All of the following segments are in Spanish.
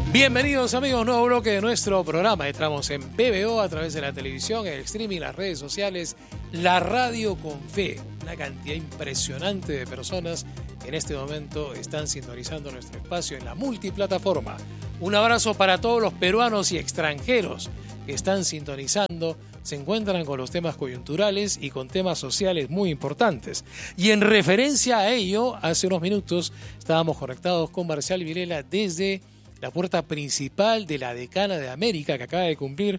Bienvenidos amigos a un nuevo bloque de nuestro programa. Estamos en BBO a través de la televisión, el streaming, las redes sociales, la radio con fe. Una cantidad impresionante de personas que en este momento están sintonizando nuestro espacio en la multiplataforma. Un abrazo para todos los peruanos y extranjeros que están sintonizando, se encuentran con los temas coyunturales y con temas sociales muy importantes. Y en referencia a ello, hace unos minutos estábamos conectados con Marcial Vilela desde la puerta principal de la Decana de América, que acaba de cumplir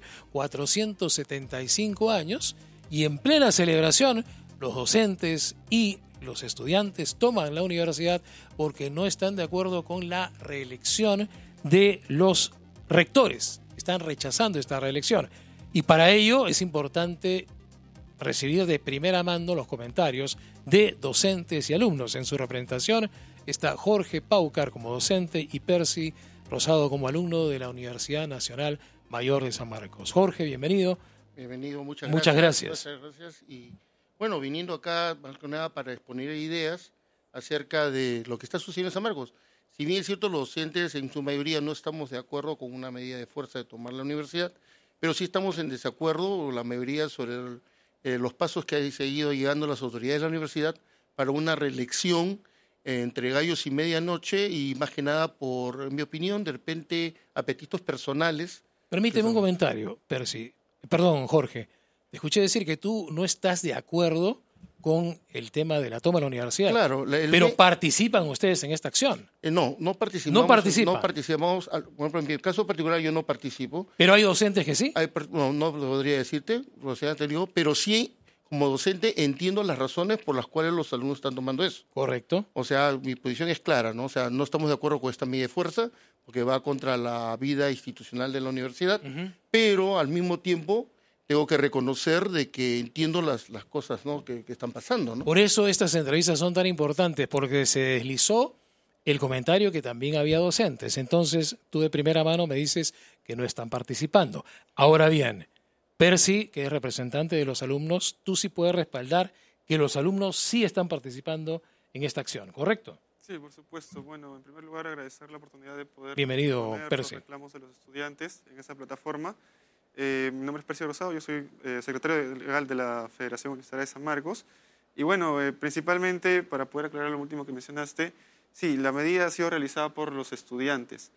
475 años, y en plena celebración, los docentes y los estudiantes toman la universidad porque no están de acuerdo con la reelección de los rectores. Están rechazando esta reelección. Y para ello es importante recibir de primera mano los comentarios de docentes y alumnos. En su representación está Jorge Paucar como docente y Percy Rosado como alumno de la Universidad Nacional Mayor de San Marcos. Jorge, bienvenido. Bienvenido, muchas gracias. Muchas gracias. Y bueno, viniendo acá más que nada para exponer ideas acerca de lo que está sucediendo en San Marcos. Si bien es cierto, los docentes en su mayoría no estamos de acuerdo con una medida de fuerza de tomar la universidad, pero sí estamos en desacuerdo, la mayoría, sobre los pasos que han seguido llegando las autoridades de la universidad para una reelección entre gallos y medianoche y más que nada por, en mi opinión, de repente apetitos personales. Permíteme un comentario, Percy. Perdón, Jorge. Te escuché decir que tú no estás de acuerdo con el tema de la toma de la universidad. Claro. Pero ¿participan ustedes en esta acción? No participamos. ¿No participan? No participamos. Bueno, en mi caso particular yo no participo. ¿Pero hay docentes que sí? No podría decirte, o sea, te digo, pero sí, como docente entiendo las razones por las cuales los alumnos están tomando eso. Correcto. O sea, mi posición es clara, ¿no? O sea, no estamos de acuerdo con esta medida de fuerza porque va contra la vida institucional de la universidad, pero al mismo tiempo tengo que reconocer de que entiendo las cosas, ¿no?, que están pasando, ¿no? Por eso estas entrevistas son tan importantes, porque se deslizó el comentario que también había docentes. Entonces, tú de primera mano me dices que no están participando. Ahora bien, Percy, que es representante de los alumnos, tú sí puedes respaldar que los alumnos sí están participando en esta acción, ¿correcto? Sí, por supuesto. Bueno, en primer lugar, agradecer la oportunidad de poder Bienvenido, poner Percy. los reclamos de los estudiantes en esa plataforma. Mi nombre es Percy Rosado, yo soy secretario legal de la Federación Universitaria de San Marcos. Y bueno, principalmente, para poder aclarar lo último que mencionaste, sí, la medida ha sido realizada por los estudiantes.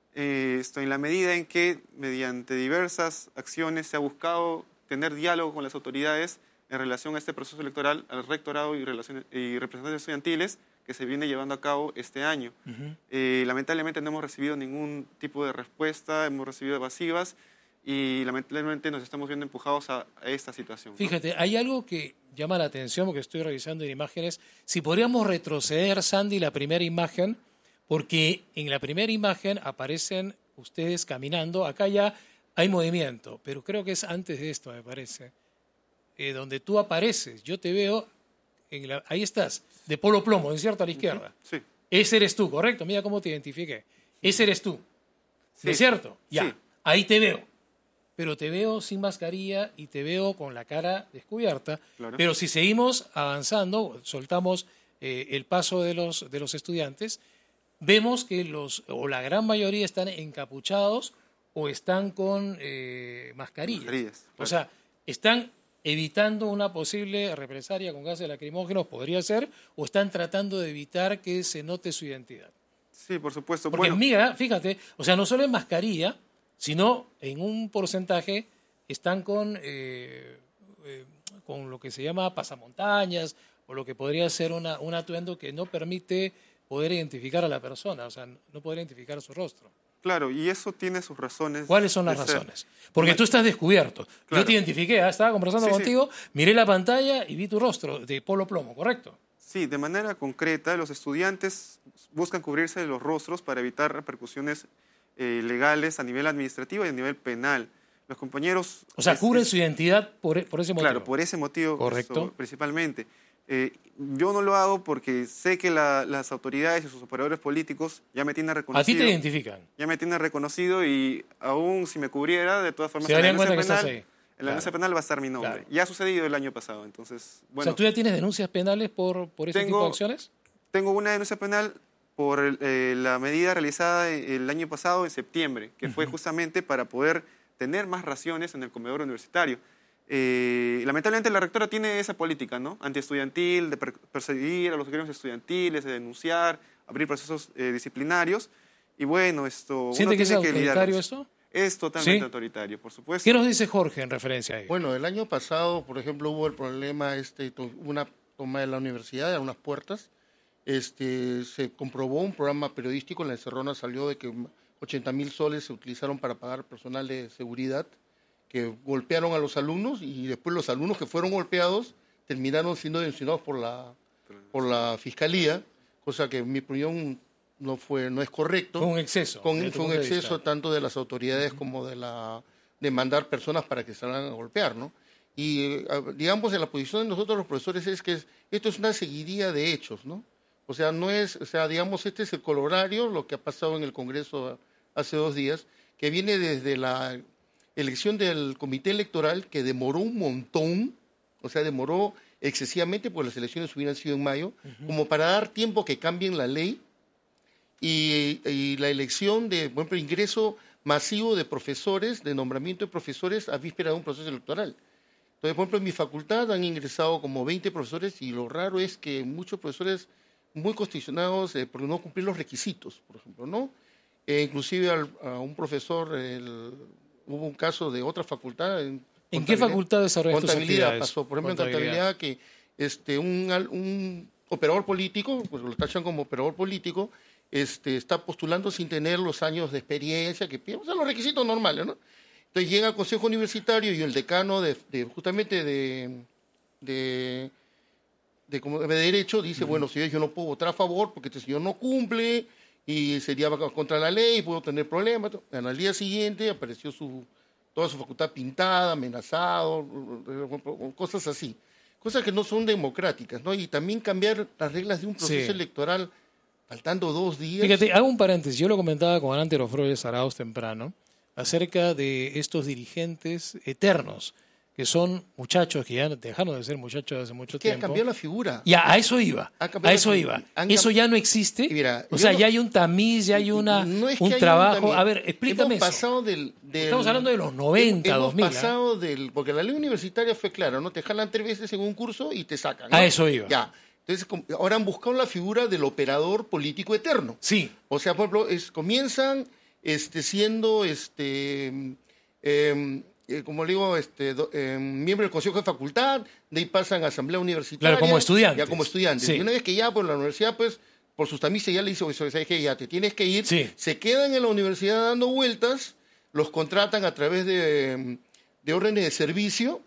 En la medida en que, mediante diversas acciones, se ha buscado tener diálogo con las autoridades en relación a este proceso electoral, al rectorado y representantes estudiantiles que se viene llevando a cabo este año. Lamentablemente no hemos recibido ningún tipo de respuesta, hemos recibido evasivas y lamentablemente nos estamos viendo empujados a esta situación, ¿no? Fíjate, hay algo que llama la atención porque estoy revisando en imágenes. Si podríamos retroceder, Sandy, la primera imagen, porque en la primera imagen aparecen ustedes caminando. Acá ya hay movimiento, pero creo que es antes de esto, me parece. Donde tú apareces, yo te veo, ahí estás, de polo plomo, en cierto, a la izquierda. Sí. Ese eres tú, correcto, mira cómo te identifiqué. Ese eres tú, Sí. ¿no es cierto? Ya, Sí. ahí te veo. Pero te veo sin mascarilla y te veo con la cara descubierta. Claro. Pero si seguimos avanzando, soltamos el paso de los estudiantes, vemos que la gran mayoría están encapuchados o están con mascarillas. Claro. O sea, están evitando una posible represalia con gases lacrimógenos, podría ser, o están tratando de evitar que se note su identidad. Sí, por supuesto. Porque Bueno, mira, fíjate, o sea, no solo en mascarilla, sino en un porcentaje están con lo que se llama pasamontañas o lo que podría ser un atuendo que no permite poder identificar a la persona, o sea, no poder identificar su rostro. claro, y eso tiene sus razones. ¿Cuáles son las de ser. razones? Porque tú estás descubierto. Claro. Yo te identifiqué, estaba conversando Sí, sí. contigo, miré la pantalla y vi tu rostro de polo plomo, ¿correcto? Sí, de manera concreta, los estudiantes buscan cubrirse de los rostros para evitar repercusiones legales a nivel administrativo y a nivel penal. Los compañeros... O sea, cubren su identidad por ese motivo. Claro, por ese motivo. Correcto. Principalmente. Yo no lo hago porque sé que las autoridades y sus operadores políticos ya me tienen reconocido. A ti te identifican. Ya me tienen reconocido y aún si me cubriera, de todas formas, Se darían cuenta que estás ahí. en la denuncia penal va a estar mi nombre. Claro. Ya ha sucedido el año pasado, entonces, O bueno. sea, ¿tú ya tienes denuncias penales por ese tipo de acciones? Tengo una denuncia penal por la medida realizada el año pasado, en septiembre, que fue justamente para poder tener más raciones en el comedor universitario. Lamentablemente la rectora tiene esa política, ¿no?, antiestudiantil, de perseguir a los gremios estudiantiles, de denunciar, abrir procesos disciplinarios. Y bueno, ¿Siente que es autoritario esto? Es totalmente autoritario, por supuesto. ¿Qué nos dice Jorge en referencia a ello? Bueno, el año pasado, por ejemplo, hubo el problema, una toma de la universidad, de unas puertas. Se comprobó un programa periodístico, en la Encerrona salió de que 80.000 soles se utilizaron para pagar personal de seguridad, que golpearon a los alumnos, y después los alumnos que fueron golpeados terminaron siendo denunciados por la fiscalía, cosa que en mi opinión no es correcto. Fue un exceso. Fue un exceso tanto de las autoridades como de mandar personas para que salgan a golpear, ¿no? Y digamos, en la posición de nosotros los profesores es que esto es una seguidilla de hechos, ¿no? O sea, digamos, este es el colorario, lo que ha pasado en el Congreso hace 2 días, que viene desde la elección del comité electoral, que demoró un montón, o sea, demoró excesivamente, porque las elecciones hubieran sido en mayo, como para dar tiempo que cambien la ley, y la elección de, por ejemplo, ingreso masivo de profesores, de nombramiento de profesores a víspera de un proceso electoral. Entonces, por ejemplo, en mi facultad han ingresado como 20 profesores, y lo raro es que muchos profesores muy constitucionados por no cumplir los requisitos, por ejemplo, ¿no? Inclusive a un profesor, hubo un caso de otra facultad. ¿En qué facultad desarrolla tus actividades? Contabilidad pasó, por ejemplo, en contabilidad, que un operador político, pues lo tachan como operador político, está postulando sin tener los años de experiencia que piden, o sea, los requisitos normales, ¿no? Entonces llega al consejo universitario y el decano justamente de derecho dice, bueno, señor, yo no puedo votar a favor porque este señor no cumple y sería contra la ley, puedo tener problemas. Al día siguiente apareció toda su facultad pintada, amenazado, cosas así. Cosas que no son democráticas, ¿no? Y también cambiar las reglas de un proceso electoral faltando 2 días. Fíjate, hago un paréntesis. Yo lo comentaba con Anantero Flores Arauz temprano acerca de estos dirigentes eternos, que son muchachos que ya dejaron de ser muchachos hace mucho tiempo. Que ha cambiado la figura. Ya, a eso iba. Eso ya no existe. Mira, o sea, ya hay un tamiz, ya hay un trabajo. A ver, explícame eso. Estamos hablando de los 90, 2000. Porque la ley universitaria fue clara, ¿no? Te jalan 3 veces en un curso y te sacan, ¿no? A eso iba. Ya. Entonces, ahora han buscado la figura del operador político eterno. Sí. O sea, por ejemplo, comienzan siendo como le digo, miembro del Consejo de Facultad, de ahí pasan a Asamblea Universitaria. Claro, como estudiantes. Ya como estudiantes. Sí. Y una vez que ya por la universidad, pues, por sus tamices ya le dice, ¿sabes qué? Ya te tienes que ir. Sí. Se quedan en la universidad dando vueltas, los contratan a través de órdenes de servicio,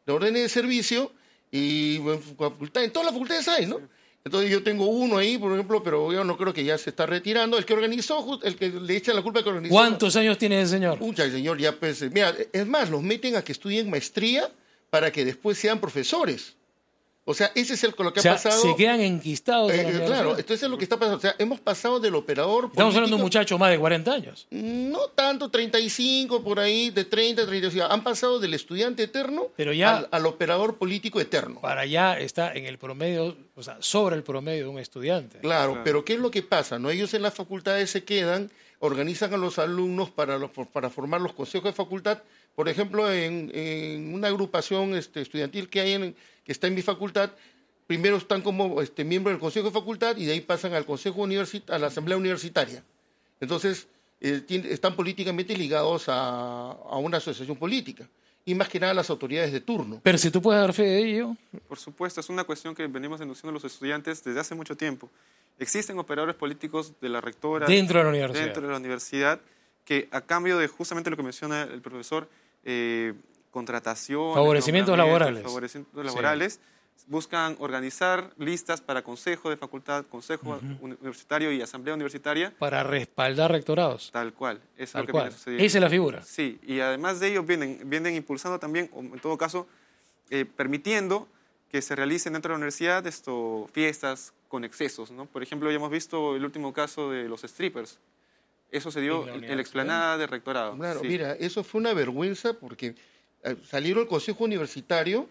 y en todas las facultades hay, ¿no? Entonces yo tengo uno ahí, por ejemplo, pero yo no creo que ya se está retirando. El que organizó, el que le echa la culpa que organizó. ¿Cuántos años tiene el señor? Pucha, el señor ya, pues, mira, es más, los meten a que estudien maestría para que después sean profesores. O sea, ese es lo que ha pasado. Se quedan enquistados en la universidad. Claro, entonces es lo que está pasando. O sea, hemos pasado del operador político. Estamos hablando de un muchacho más de 40 años. No tanto, 35 por ahí, de 30, 35. Han pasado del estudiante eterno al operador político eterno. Para allá está en el promedio, o sea, sobre el promedio de un estudiante. Claro, pero ¿qué es lo que pasa? ¿No? Ellos en las facultades se quedan, organizan a los alumnos para formar los consejos de facultad. Por ejemplo, en una agrupación estudiantil que está en mi facultad, primero están como miembros del consejo de facultad y de ahí pasan al consejo a la asamblea universitaria. Entonces, están políticamente ligados a una asociación política y más que nada las autoridades de turno. Pero si tú puedes dar fe de ello. Por supuesto, es una cuestión que venimos denunciando los estudiantes desde hace mucho tiempo. Existen operadores políticos de la rectora dentro de la universidad que a cambio de justamente lo que menciona el profesor, contratación, favorecimientos laborales, buscan organizar listas para consejo de facultad, consejo universitario y asamblea universitaria. Para respaldar rectorados. Tal cual, eso es lo que viene sucediendo. Esa es la figura. Sí, y además de ello vienen impulsando también, o en todo caso, permitiendo que se realicen dentro de la universidad fiestas con excesos, ¿no? Por ejemplo, ya hemos visto el último caso de los strippers. Eso se dio en la explanada de rectorado. Claro, sí. Mira, eso fue una vergüenza porque salieron el consejo universitario,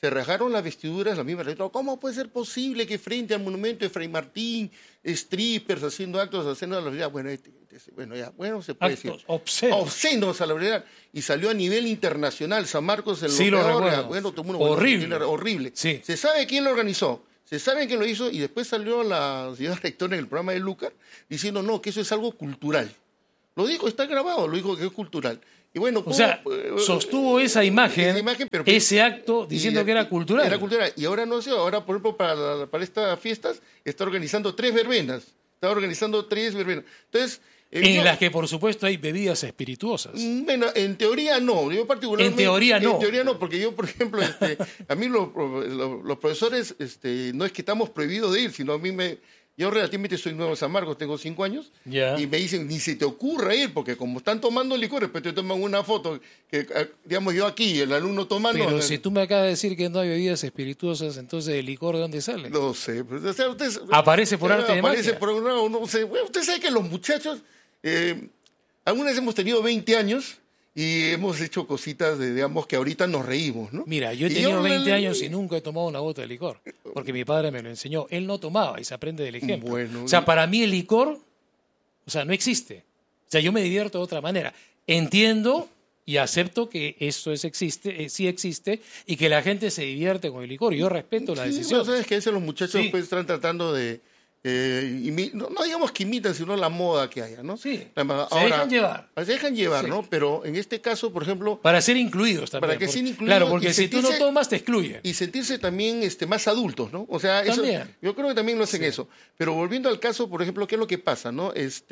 se rajaron las vestiduras, la misma rectora. ¿Cómo puede ser posible que frente al monumento de Fray Martín, strippers haciendo actos obscenos a la autoridad? Bueno, se puede decir. Obscenos a la autoridad. Y salió a nivel internacional. San Marcos en sí, lo recuerdo. Bueno, todo el mundo, horrible. Horrible. Sí. Se sabe quién lo organizó. Se sabe quién lo hizo y después salió la señora rectora en el programa de Lucar diciendo no, que eso es algo cultural. Lo dijo, está grabado, lo dijo que es cultural. Y bueno, o sea, sostuvo esa imagen pero, ese acto, diciendo que era cultural. Era cultural. Y ahora no sé, ahora por ejemplo para estas fiestas está organizando 3 verbenas. Está organizando 3 verbenas. Entonces... en las que, por supuesto, hay bebidas espirituosas. Bueno, en teoría no. Yo particularmente... En teoría no. En teoría no, porque yo, por ejemplo, a mí los profesores, no es que estamos prohibidos de ir, sino a mí yo relativamente soy nuevo en San Marcos, tengo 5 años, y me dicen, ni se te ocurra ir, porque como están tomando licor, después te toman una foto, que digamos yo aquí, el alumno tomando... Pero si tú me acabas de decir que no hay bebidas espirituosas, entonces ¿el licor de dónde sale? No sé. Pues, o sea, aparece por arte de magia. Aparece por un lado, no sé. Bueno, usted sabe que los muchachos... algunas hemos tenido 20 años y hemos hecho cositas, digamos, que ahorita nos reímos, ¿no? Mira, yo he tenido 20 años y nunca he tomado una gota de licor, porque mi padre me lo enseñó. Él no tomaba y se aprende del ejemplo. Bueno, o sea, para mí el licor, no existe. O sea, yo me divierto de otra manera. Entiendo y acepto que esto sí existe y que la gente se divierte con el licor. Y yo respeto la decisión. Bueno, sabes que a veces los muchachos pues, están tratando de... no digamos que imitan, sino la moda que haya, ¿no? Sí, ahora, se dejan llevar. Se dejan llevar, sí. ¿no? Pero en este caso, por ejemplo... Para ser incluidos también. Para que sean incluidos. Claro, porque si tú no tomas, te excluyen. Y sentirse también más adultos, ¿no? O sea, eso, yo creo que también lo hacen eso. Pero volviendo al caso, por ejemplo, ¿qué es lo que pasa, no?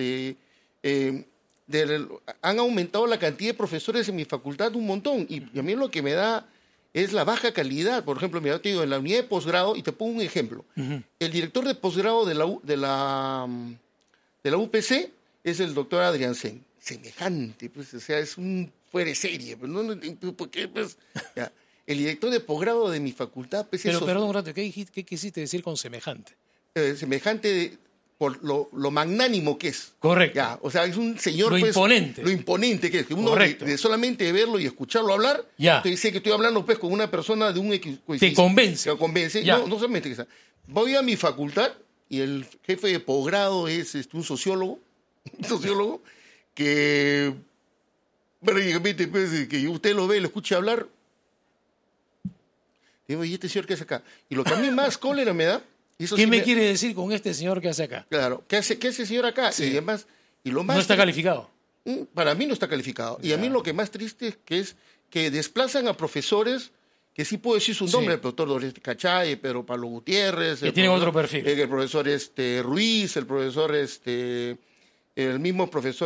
Han aumentado la cantidad de profesores en mi facultad un montón. Y a mí lo que me da... es la baja calidad. Por ejemplo, mira, te digo, en la unidad de posgrado, y te pongo un ejemplo. El director de posgrado de la UPC es el doctor Adrián Sen. Semejante, pues, o sea, es un fuera de serie. Pues, ¿por qué? Pues, ya. El director de posgrado de mi facultad... Pues, pero, perdón un rato, ¿qué quisiste decir con semejante? Semejante por lo magnánimo que es. Correcto. Ya, o sea, es un señor... Lo imponente. Lo imponente que es. Que uno de solamente verlo y escucharlo hablar, sé que estoy hablando pues con una persona de un... Te convence. Te convence. No solamente que sea. Voy a mi facultad y el jefe de posgrado es un sociólogo. Un sociólogo que... prácticamente pues, que usted lo ve, lo escucha hablar. Digo, ¿y este señor qué hace acá? Y lo que a mí más cólera me da... ¿Qué me quiere decir con este señor que hace acá? Claro, ¿qué hace ese señor acá? Sí. Y además, lo más no está calificado. Para mí no está calificado. Y a mí lo que más triste es que desplazan a profesores que sí puedo decir su nombre, el profesor Oreste Cachay, Pedro Pablo Gutiérrez. Que tienen otro perfil. El profesor Ruiz, el profesor, el mismo profesor,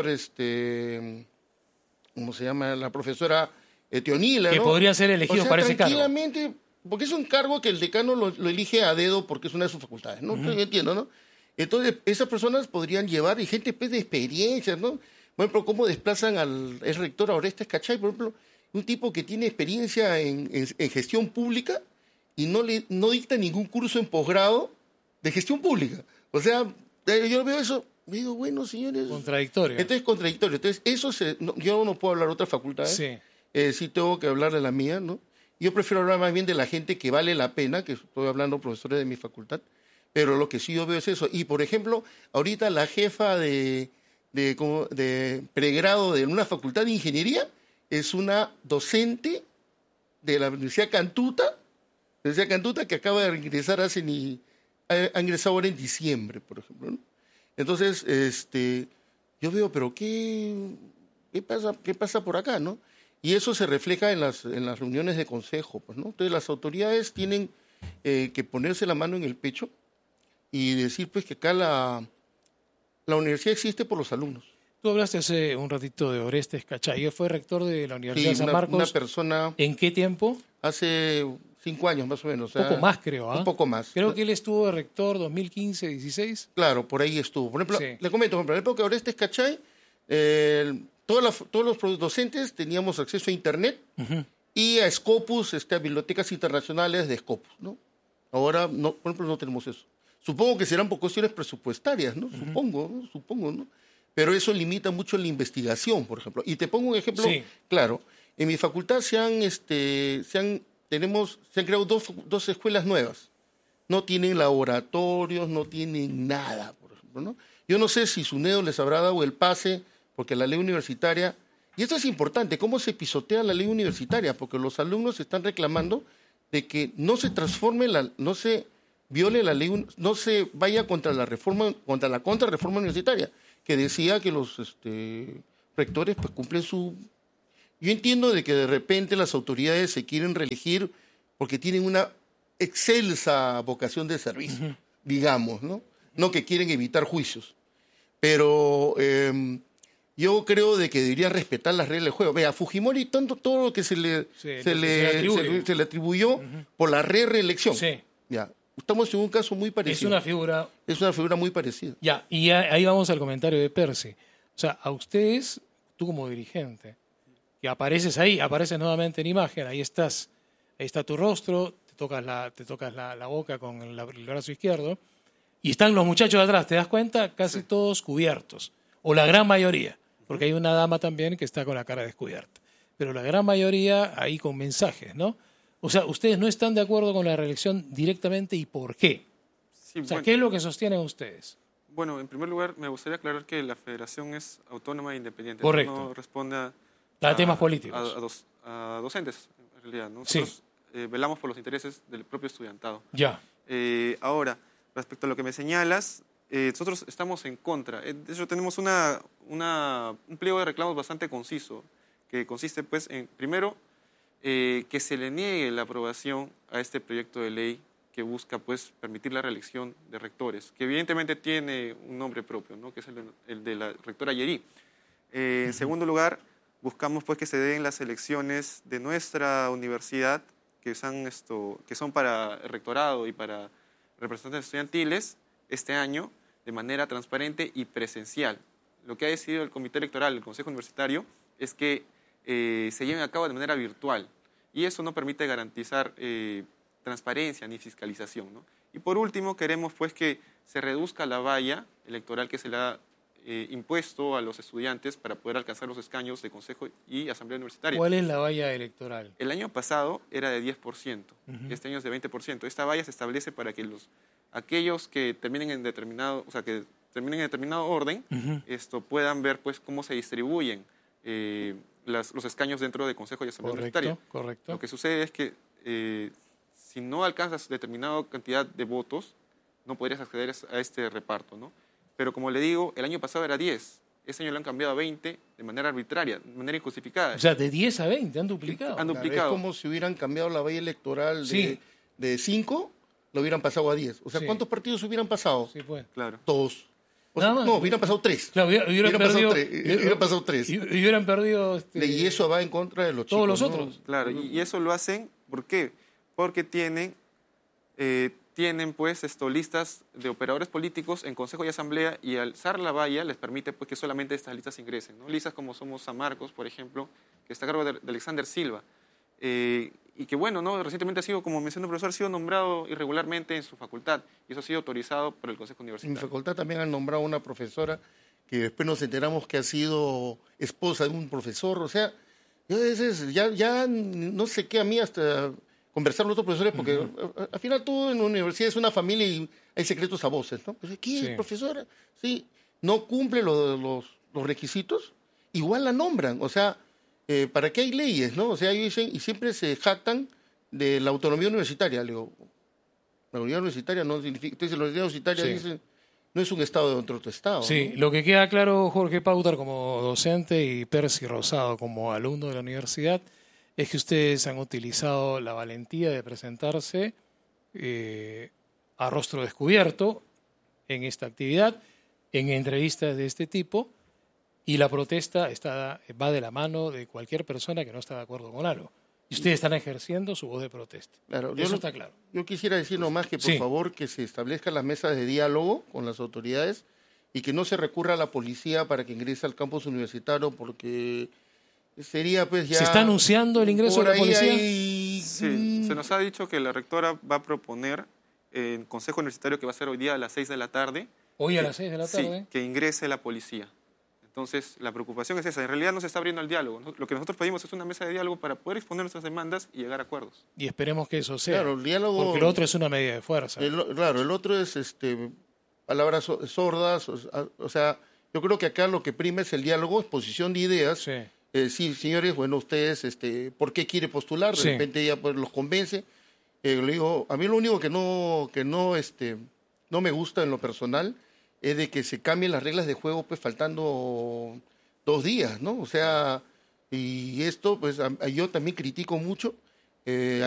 ¿cómo se llama? La profesora Teonila, que ¿no? podrían ser elegidos para ese cargo. Tranquilamente, porque es un cargo que el decano lo elige a dedo porque es una de sus facultades, ¿no? Yo entiendo, ¿no? Entonces, esas personas podrían llevar, y gente pues, de experiencia, ¿no? Por ejemplo, cómo desplazan al rector Orestes Cachay, por ejemplo, un tipo que tiene experiencia en gestión pública y no dicta ningún curso en posgrado de gestión pública. O sea, yo veo eso, me digo, bueno, señores... Contradictorio. Entonces, contradictorio. Entonces, eso yo no puedo hablar de otras facultades. Sí. Sí tengo que hablar de la mía, ¿no? Yo prefiero hablar más bien de la gente que vale la pena, que estoy hablando profesores de mi facultad, pero lo que sí yo veo es eso. Y, por ejemplo, ahorita la jefa de pregrado de una facultad de ingeniería es una docente de la Universidad Cantuta, que acaba de ingresar ha ingresado ahora en diciembre, por ejemplo, ¿no? Entonces, yo veo, pero ¿qué pasa por acá, no? Y eso se refleja en las reuniones de consejo, pues, ¿no? Entonces las autoridades tienen que ponerse la mano en el pecho y decir pues que acá la universidad existe por los alumnos. Tú hablaste hace un ratito de Orestes Cachay, fue rector de la Universidad de San Marcos. Una persona... ¿En qué tiempo? Hace 5 años más o menos. Un poco más, creo. Un poco más. Creo que él estuvo de rector 2015-16. Claro, por ahí estuvo. Por ejemplo, le comento, por ejemplo, en la época de Orestes Cachay, todos los docentes teníamos acceso a Internet y a Scopus, a bibliotecas internacionales de Scopus, ¿no? Ahora, no, por ejemplo, no tenemos eso. Supongo que serán por cuestiones presupuestarias, ¿no? Supongo, ¿no? Pero eso limita mucho la investigación, por ejemplo. Y te pongo un ejemplo claro. En mi facultad se han se han creado dos escuelas nuevas. No tienen laboratorios, no tienen nada, por ejemplo, ¿no? Yo no sé si SUNEDO les habrá dado el pase, porque la ley universitaria, y esto es importante, cómo se pisotea la ley universitaria, porque los alumnos están reclamando de que no se transforme, no se viole la ley, no se vaya contra la contrarreforma universitaria, que decía que los rectores pues cumplen su... Yo entiendo de que de repente las autoridades se quieren reelegir porque tienen una excelsa vocación de servicio, digamos, ¿no? No que quieren evitar juicios. Pero yo creo de que deberían respetar las reglas del juego. Vea, a Fujimori todo lo que se le atribuyó por la reelección. Sí. Ya, estamos en un caso muy parecido. Es una figura muy parecida. Ya, y ahí vamos al comentario de Percy. O sea, a ustedes, tú como dirigente, que apareces nuevamente en imagen, ahí estás, ahí está tu rostro, te tocas la boca con el brazo izquierdo, y están los muchachos de atrás, ¿te das cuenta? Casi todos cubiertos, o la gran mayoría, porque hay una dama también que está con la cara descubierta, pero la gran mayoría ahí con mensajes, ¿no? O sea, ustedes no están de acuerdo con la reelección directamente, ¿y por qué? Sí, o sea, ¿qué es lo que sostienen ustedes? Bueno, en primer lugar, me gustaría aclarar que la federación es autónoma e independiente. Correcto. No responde a temas políticos. A docentes, en realidad. Nosotros velamos por los intereses del propio estudiantado. Ya. Ahora, respecto a lo que me señalas, nosotros estamos en contra. De hecho, tenemos un pliego de reclamos bastante conciso, que consiste, pues, en, primero, que se le niegue la aprobación a este proyecto de ley que busca, pues, permitir la reelección de rectores, que evidentemente tiene un nombre propio, ¿no? Que es el de la rectora Yerí. En segundo lugar, buscamos, pues, que se den las elecciones de nuestra universidad, que son para el rectorado y para representantes estudiantiles, este año, de manera transparente y presencial. Lo que ha decidido el Comité Electoral, el Consejo Universitario, es que se lleven a cabo de manera virtual, y eso no permite garantizar transparencia ni fiscalización, ¿no? Y por último, queremos, pues, que se reduzca la valla electoral que se le ha impuesto a los estudiantes para poder alcanzar los escaños de consejo y asamblea universitaria. ¿Cuál es la valla electoral? El año pasado era de 10%, este año es de 20%. Esta valla se establece para que aquellos que terminen en determinado orden, puedan ver, pues, cómo se distribuyen los escaños dentro del consejo y asamblea universitaria. Correcto. Lo que sucede es que si no alcanzas determinada cantidad de votos, no podrías acceder a este reparto, ¿no? Pero como le digo, el año pasado era 10. Este año lo han cambiado a 20 de manera arbitraria, de manera injustificada. O sea, de 10 a 20 han duplicado. Han duplicado. Es como si hubieran cambiado la valla electoral de 5, lo hubieran pasado a 10. O sea, ¿cuántos partidos hubieran pasado? Sí, pues. Claro. Todos. No, hubieran pasado 3. Claro, hubieran pasado 3. Y hubieran perdido... Y eso va en contra de los todos chicos, los otros. ¿No? Claro, y eso lo hacen, ¿por qué? Porque tienen pues listas de operadores políticos en consejo y asamblea, y alzar la valla les permite, pues, que solamente estas listas ingresen, ¿no? Listas como somos San Marcos, por ejemplo, que está a cargo de Alexander Silva, y que, bueno, ¿no? Recientemente ha sido, como mencionó el profesor, ha sido nombrado irregularmente en su facultad, y eso ha sido autorizado por el Consejo Universitario. En mi facultad también han nombrado una profesora que después nos enteramos que ha sido esposa de un profesor. O sea, yo a veces ya no sé qué a mí hasta conversar con otros profesores, porque al final todo en la universidad es una familia y hay secretos a voces, ¿no? Pues, ¿qué, profesora? Sí, no cumple los requisitos, igual la nombran. O sea, ¿para qué hay leyes, no? O sea, ellos dicen, y siempre se jactan de la autonomía universitaria. Le digo, la autonomía universitaria no significa... Entonces, la autonomía universitaria dice, no es un estado dentro de otro estado. Sí, ¿no? Lo que queda claro, Jorge Pautar como docente y Percy Rosado como alumno de la universidad, es que ustedes han utilizado la valentía de presentarse a rostro descubierto en esta actividad, en entrevistas de este tipo, y la protesta va de la mano de cualquier persona que no está de acuerdo con algo. Y ustedes están ejerciendo su voz de protesta. Claro, eso está claro. Yo quisiera decir nomás que, por favor, que se establezcan las mesas de diálogo con las autoridades y que no se recurra a la policía para que ingrese al campus universitario, porque sería, pues, ya... ¿Se está anunciando el ingreso de la policía? Sí, se nos ha dicho que la rectora va a proponer en consejo universitario, que va a ser hoy día a las 6 de la tarde. ¿Hoy a las 6 de la tarde? Sí, que ingrese la policía. Entonces, la preocupación es esa. En realidad no se está abriendo el diálogo, ¿no? Lo que nosotros pedimos es una mesa de diálogo para poder exponer nuestras demandas y llegar a acuerdos. Y esperemos que eso sea. Claro, el diálogo... Porque lo otro es una medida de fuerza. Claro, el otro es palabras sordas. O sea, yo creo que acá lo que prima es el diálogo, exposición de ideas. Sí. Sí, señores, bueno, ustedes, ¿por qué quiere postular? De Sí. repente ella pues los convence. Le digo, a mí lo único que no me gusta en lo personal es de que se cambien las reglas de juego pues faltando 2 días, ¿no? O sea, y esto pues yo también critico mucho